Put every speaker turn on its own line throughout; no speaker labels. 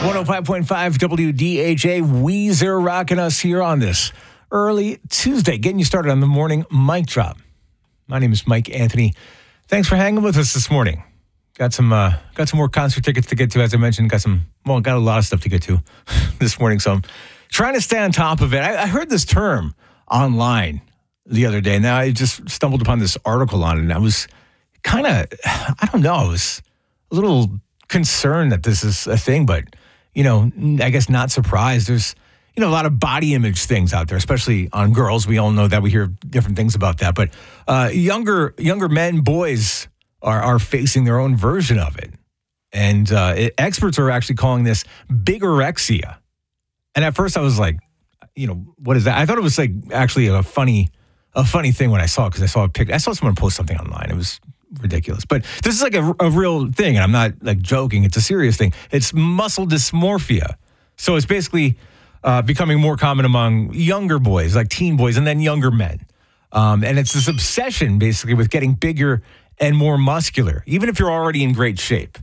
105.5 WDHA, Weezer rocking us here on this early Tuesday, getting you started on the morning mic drop. My name is Mike Anthony. Thanks for hanging with us this morning. Got some more concert tickets to get to, as I mentioned. Got a lot of stuff to get to this morning, so I'm trying to stay on top of it. I heard this term online the other day. Now I just stumbled upon this article on it, and I was kind of, I was a little concerned that this is a thing, but I guess not surprised. There's, a lot of body image things out there, especially on girls. We all know that. We hear different things about that. But younger men, boys are facing their own version of it. And experts are actually calling this bigorexia. And at first I was like, what is that? I thought it was like actually a funny thing when I saw it, because I saw a picture. I saw someone post something online. It was ridiculous. But this is like a real thing, and I'm not like joking. It's a serious thing. It's muscle dysmorphia. So it's basically becoming more common among younger boys, like teen boys, and then younger men. And it's this obsession basically with getting bigger and more muscular, even if you're already in great shape.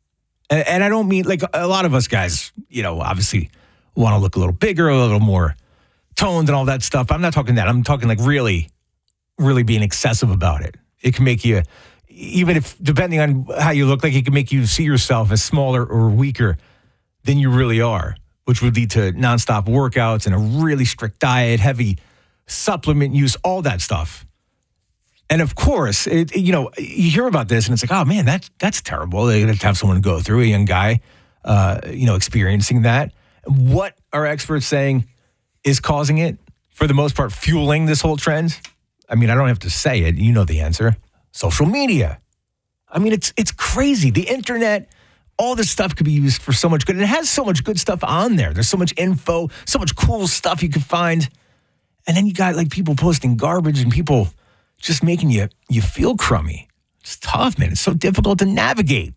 And I don't mean, like, a lot of us guys, obviously want to look a little bigger, a little more toned and all that stuff. I'm not talking that. I'm talking like really, really being excessive about it. It can make you, even if, depending on how you look, like, it can make you see yourself as smaller or weaker than you really are, which would lead to nonstop workouts and a really strict diet, heavy supplement use, all that stuff. And of course, you hear about this and it's like, oh man, that's terrible. They have to have someone go through, a young guy, experiencing that. What are experts saying is causing it? For the most part, fueling this whole trend? I mean, I don't have to say it. You know the answer. Social media. I mean, it's crazy. The internet, all this stuff could be used for so much good. And it has so much good stuff on there. There's so much info, so much cool stuff you can find. And then you got like people posting garbage and people just making you feel crummy. It's tough, man. It's so difficult to navigate.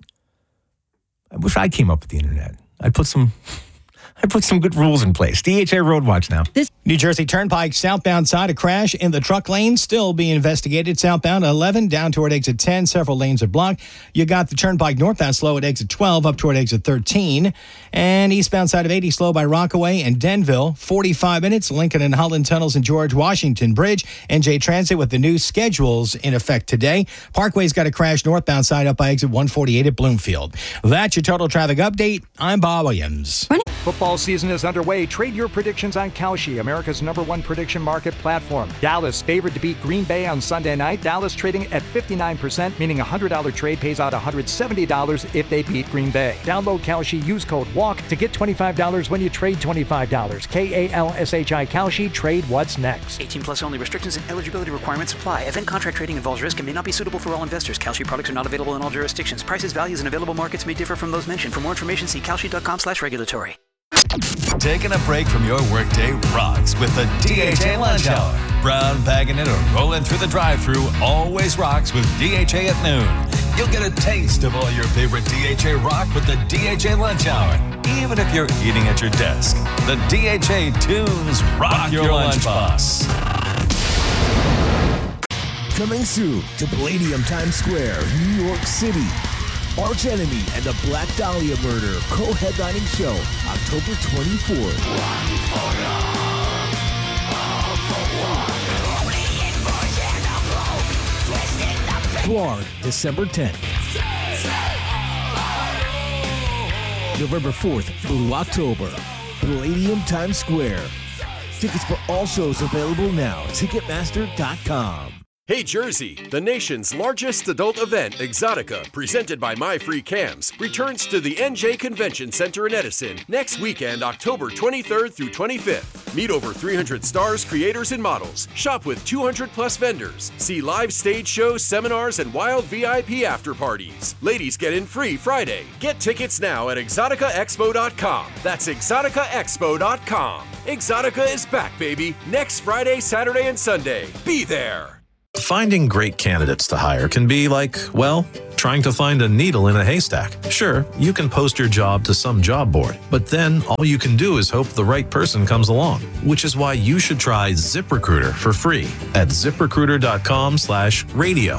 I wish I came up with the internet. I put some good rules in place. DHA Road Watch now.
New Jersey Turnpike southbound side, a crash in the truck lane still being investigated. Southbound 11 down toward exit 10. Several lanes are blocked. You got the Turnpike northbound slow at exit 12 up toward exit 13. And eastbound side of 80 slow by Rockaway and Denville. 45 minutes. Lincoln and Holland tunnels and George Washington Bridge. NJ Transit with the new schedules in effect today. Parkway's got a crash northbound side up by exit 148 at Bloomfield. That's your total traffic update. I'm Bob Williams.
Football season is underway. Trade your predictions on Kalshi, America's #1 prediction market platform. Dallas favored to beat Green Bay on Sunday night. Dallas trading at 59%, meaning a $100 trade pays out $170 if they beat Green Bay. Download Kalshi, use code WALK to get $25 when you trade $25. KALSHI Kalshi, trade what's next.
18 plus only. Restrictions and eligibility requirements apply. Event contract trading involves risk and may not be suitable for all investors. Kalshi products are not available in all jurisdictions. Prices, values, and available markets may differ from those mentioned. For more information, see kalshi.com/regulatory.
Taking a break from your workday rocks with the DHA Lunch Hour. Brown bagging it or rolling through the drive-thru always rocks with DHA at noon. You'll get a taste of all your favorite DHA rock with the DHA Lunch Hour, even if you're eating at your desk. The DHA tunes rock your lunchbox.
Coming soon to Palladium Times Square, New York City. Arch Enemy and the Black Dahlia Murder co-headlining show October 24th. Guard, December 10th. November 4th through October. Palladium Times Square. Tickets for all shows available now at Ticketmaster.com.
Hey Jersey, the nation's largest adult event, Exotica, presented by My Free Cams, returns to the NJ Convention Center in Edison next weekend, October 23rd through 25th. Meet over 300 stars, creators, and models. Shop with 200 plus vendors. See live stage shows, seminars, and wild VIP after parties. Ladies get in free Friday. Get tickets now at exoticaexpo.com. That's exoticaexpo.com. Exotica is back, baby. Next Friday, Saturday, and Sunday. Be there.
Finding great candidates to hire can be like, well, trying to find a needle in a haystack. Sure, you can post your job to some job board, but then all you can do is hope the right person comes along, which is why you should try ZipRecruiter for free at ziprecruiter.com/radio.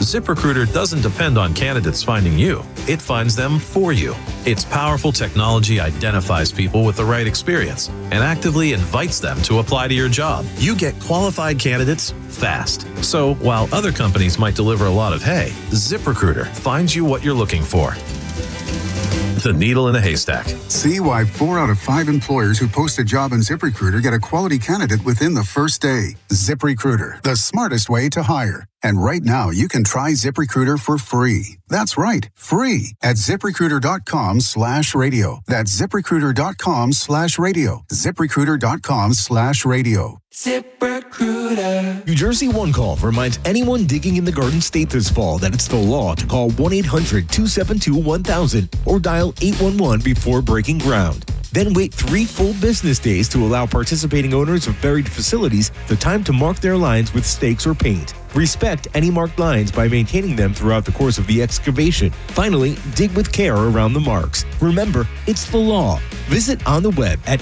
ZipRecruiter doesn't depend on candidates finding you. It finds them for you. Its powerful technology identifies people with the right experience and actively invites them to apply to your job. You get qualified candidates fast. So while other companies might deliver a lot of hay, ZipRecruiter finds you what you're looking for. The needle in a haystack.
See why 4 out of 5 employers who post a job on ZipRecruiter get a quality candidate within the first day. ZipRecruiter, the smartest way to hire. And right now, you can try ZipRecruiter for free. That's right, free at ZipRecruiter.com/radio. That's ZipRecruiter.com/radio. ZipRecruiter.com/radio.
ZipRecruiter. New Jersey One Call reminds anyone digging in the Garden State this fall that it's the law to call 1-800-272-1000 or dial 811 before breaking ground. Then wait 3 full business days to allow participating owners of buried facilities the time to mark their lines with stakes or paint. Respect any marked lines by maintaining them throughout the course of the excavation. Finally, dig with care around the marks. Remember, it's the law. Visit on the web at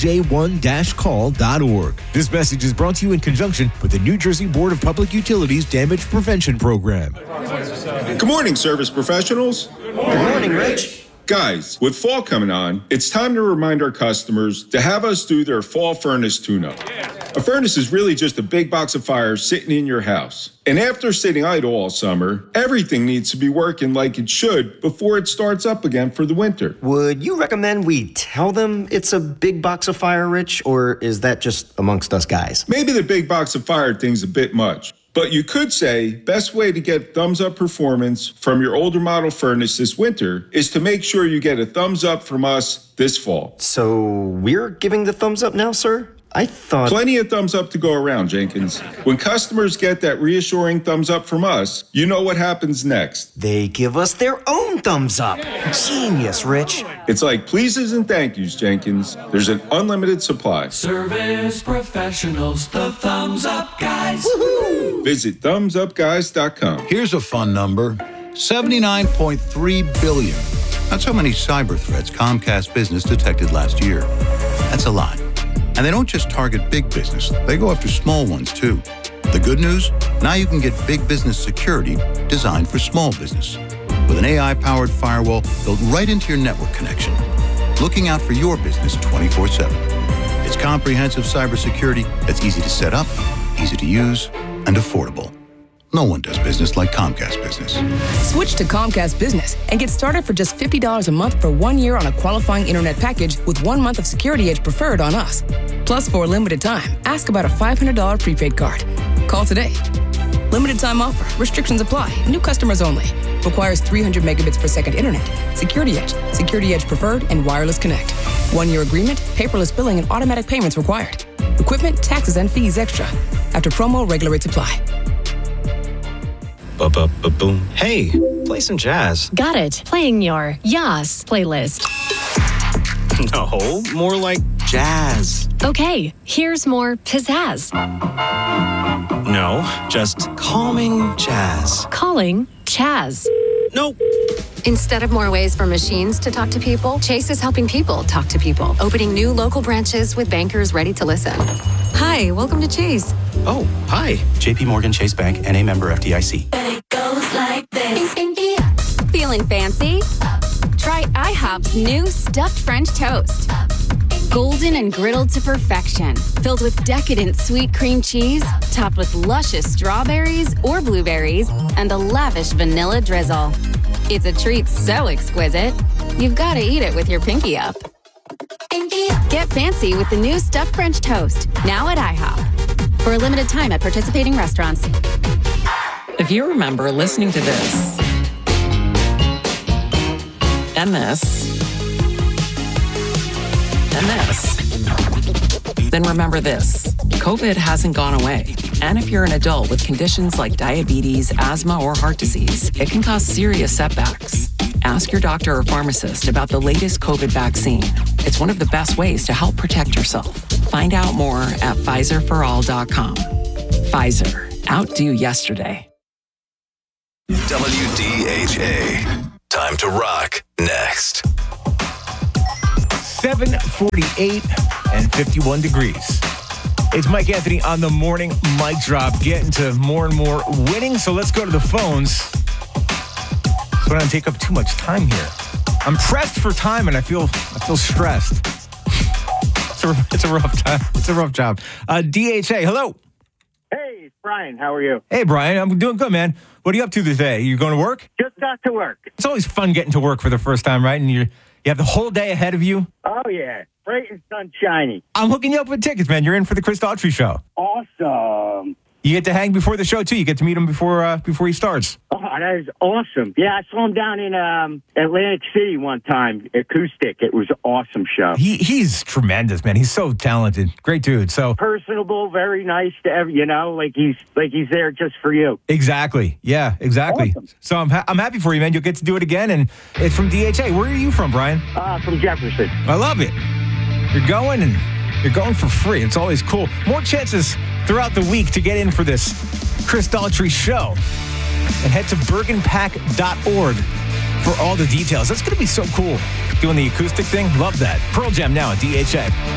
nj1-call.org. This message is brought to you in conjunction with the New Jersey Board of Public Utilities Damage Prevention Program.
Good morning, service professionals.
Good morning, Rich.
Guys, with fall coming on, it's time to remind our customers to have us do their fall furnace tune-up. A furnace is really just a big box of fire sitting in your house. And after sitting idle all summer, everything needs to be working like it should before it starts up again for the winter.
Would you recommend we tell them it's a big box of fire, Rich, or is that just amongst us guys?
Maybe the big box of fire thing's a bit much. But you could say, best way to get thumbs up performance from your older model furnace this winter is to make sure you get a thumbs up from us this fall.
So we're giving the thumbs up now, sir? I thought...
Plenty of thumbs up to go around, Jenkins. When customers get that reassuring thumbs up from us, you know what happens next.
They give us their own thumbs up. Genius, Rich.
It's like pleases and thank yous, Jenkins. There's an unlimited supply.
Service professionals, the thumbs up guys.
Woohoo! Visit thumbsupguys.com.
Here's a fun number. 79.3 billion. That's how many cyber threats Comcast Business detected last year. That's a lot. And they don't just target big business, they go after small ones too. The good news? Now you can get big business security designed for small business. With an AI-powered firewall built right into your network connection. Looking out for your business 24/7. It's comprehensive cybersecurity that's easy to set up, easy to use, and affordable. No one does business like Comcast Business.
Switch to Comcast Business and get started for just $50 a month for 1 year on a qualifying internet package with 1 month of Security Edge Preferred on us. Plus, for a limited time, ask about a $500 prepaid card. Call today. Limited time offer. Restrictions apply. New customers only. Requires 300 megabits per second internet. Security Edge, Security Edge Preferred, and Wireless Connect. 1 year agreement, paperless billing, and automatic payments required. Equipment, taxes, and fees extra. After promo, regular rates apply.
Boom. Hey, play some jazz.
Got it. Playing your Yas playlist.
No, more like jazz.
Okay, here's more pizzazz.
No, just calming jazz.
Calling Chaz.
Nope.
Instead of more ways for machines to talk to people, Chase is helping people talk to people, opening new local branches with bankers ready to listen. Hi, welcome to Chase.
Oh, hi. JP Morgan Chase Bank, NA member FDIC.
And it goes like this. Feeling fancy? Try IHOP's new stuffed French toast. Golden and griddled to perfection, filled with decadent sweet cream cheese, topped with luscious strawberries or blueberries, and a lavish vanilla drizzle. It's a treat so exquisite, you've got to eat it with your pinky up. Get fancy with the new stuffed French toast, now at IHOP. For a limited time at participating restaurants.
If you remember listening to this, and this, then remember this. COVID hasn't gone away. And if you're an adult with conditions like diabetes, asthma, or heart disease, it can cause serious setbacks. Ask your doctor or pharmacist about the latest COVID vaccine. It's one of the best ways to help protect yourself. Find out more at PfizerForAll.com. Pfizer. Outdo yesterday.
WDHA. Time to rock next.
7:48 and 51 degrees. It's Mike Anthony on the morning mic drop, getting to more and more winning. So let's go to the phones. So I don't take up too much time here. I'm pressed for time and I feel stressed. It's a rough time. It's a rough job. DHA, hello.
Hey, it's Brian. How are you?
Hey, Brian. I'm doing good, man. What are you up to today? You going to work?
Just got to work.
It's always fun getting to work for the first time, right? And you have the whole day ahead of you.
Oh, yeah. Bright and sunshiny.
I'm hooking you up with tickets, man. You're in for the Chris Daughtry show.
Awesome.
You get to hang before the show, too. You get to meet him before he starts.
Oh, that is awesome. Yeah, I saw him down in Atlantic City one time, acoustic. It was an awesome show.
He's tremendous, man. He's so talented. Great dude. So
personable, very nice to like he's there just for you.
Exactly. Yeah, exactly.
Awesome.
So I'm happy for you, man. You'll get to do it again, and it's from DHA. Where are you from, Brian?
From Jefferson.
I love it. You're going for free. It's always cool. More chances throughout the week to get in for this Chris Daughtry show. And head to bergenpack.org for all the details. That's going to be so cool. Doing the acoustic thing. Love that. Pearl Jam now at DHA.